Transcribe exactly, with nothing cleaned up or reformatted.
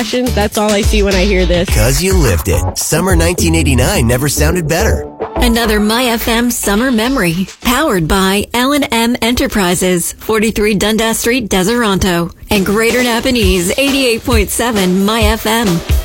That's all I see when I hear this. Cause you lived it. Summer nineteen eighty-nine never sounded better. Another My F M summer memory. Powered by L and M Enterprises, forty-three Dundas Street, Deseronto. And Greater Napanese, eighty-eight point seven My F M.